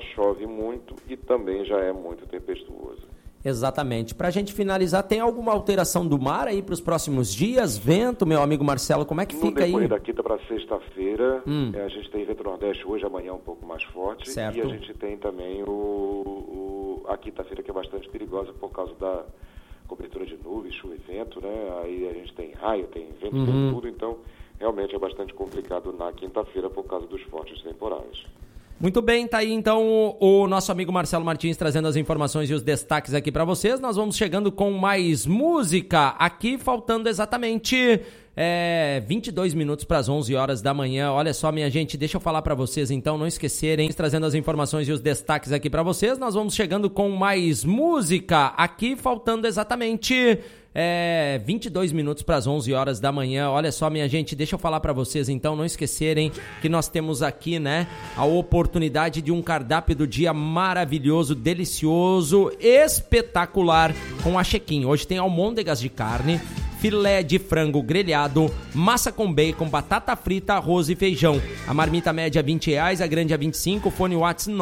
chove muito e também já é muito tempestuoso. Exatamente. Para a gente finalizar, tem alguma alteração do mar aí para os próximos dias? Vento, meu amigo Marcelo, como é que fica aí? No decorrer da quinta para sexta-feira, a gente tem vento nordeste hoje, amanhã um pouco mais forte. Certo. E a gente tem também a quinta-feira, que é bastante perigosa por causa da cobertura de nuvens, chuva e vento, né? Aí a gente tem raio, tem vento, tem tudo, então realmente é bastante complicado na quinta-feira por causa dos fortes temporais. Muito bem, tá aí então o nosso amigo Marcelo Martins trazendo as informações e os destaques aqui para vocês. Nós vamos chegando com mais música aqui, faltando exatamente 22 minutos para as 11 horas da manhã. Olha só, minha gente, deixa eu falar para vocês então, não esquecerem, trazendo as informações e os destaques aqui para vocês. Nós vamos chegando com mais música aqui, faltando exatamente 22 minutos para as 11 horas da manhã. Olha só, minha gente, deixa eu falar para vocês então, não esquecerem que nós temos aqui, né, a oportunidade de um cardápio do dia maravilhoso, delicioso, espetacular com a Chequim. Hoje tem almôndegas de carne, filé de frango grelhado, massa com bacon, batata frita, arroz e feijão. A marmita média é R$20, a grande é R$25, fone WhatsApp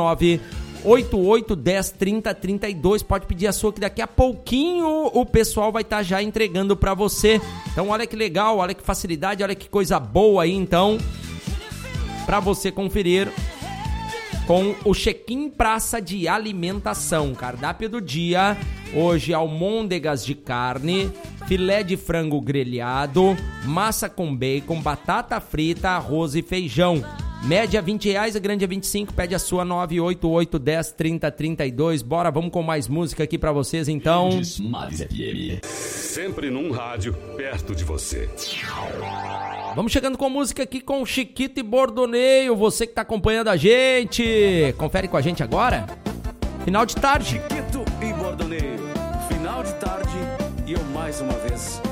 988103032. Pode pedir a sua que daqui a pouquinho o pessoal vai estar já entregando para você. Então olha que legal, olha que facilidade, olha que coisa boa aí então para você conferir com o Chequim Praça de Alimentação. Cardápio do dia, hoje almôndegas de carne, filé de frango grelhado, massa com bacon, batata frita, arroz e feijão. Média R$20, a grande é R$25, pede a sua 988103032. Bora, vamos com mais música aqui pra vocês então. Sempre num rádio perto de você. Vamos chegando com música aqui com Chiquito e Bordoneio, você que tá acompanhando a gente. Confere com a gente agora. Final de tarde. Chiquito e Bordoneio, final de tarde e eu mais uma vez.